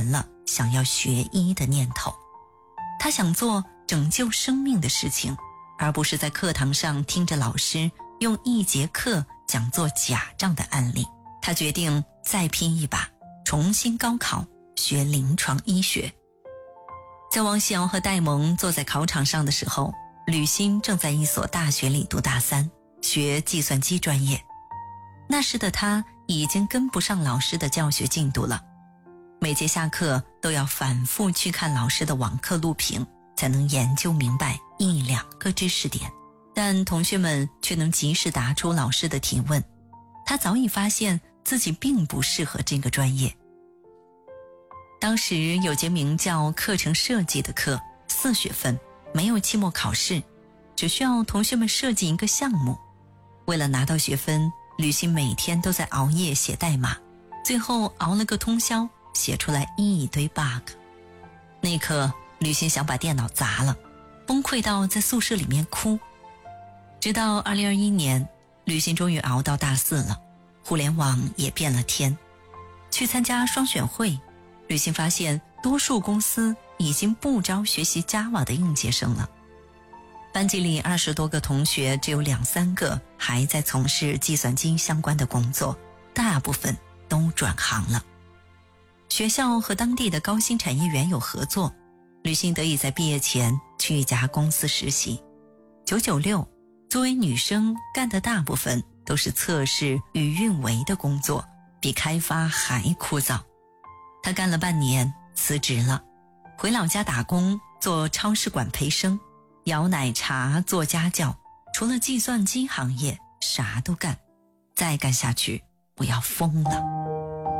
燃了想要学医的念头。他想做拯救生命的事情，而不是在课堂上听着老师用1节课讲做假账的案例。他决定再拼一把，重新高考学临床医学。在王希尧和戴蒙坐在考场上的时候，吕欣正在一所大学里读大3，学计算机专业。那时的他已经跟不上老师的教学进度了，每节下课都要反复去看老师的网课录屏，才能研究明白1、2个知识点。但同学们却能及时答出老师的提问，他早已发现自己并不适合这个专业。当时有节名叫课程设计的课，4学分，没有期末考试，只需要同学们设计一个项目。为了拿到学分，吕欣每天都在熬夜写代码，最后熬了个通宵，写出来一堆 bug。 那一刻吕欣想把电脑砸了，崩溃到在宿舍里面哭。直到2021年，吕欣终于熬到大4了，互联网也变了天。去参加双选会，吕欣发现多数公司已经不招学习 Java 的应届生了。班级里20多个同学，只有2、3个还在从事计算机相关的工作，大部分都转行了。学校和当地的高新产业园有合作，吕欣得以在毕业前去一家公司实习。996，作为女生干的大部分都是测试与运维的工作，比开发还枯燥。她干了半年辞职了，回老家打工，做超市管培生，摇奶茶，做家教，除了计算机行业啥都干。再干下去我要疯了。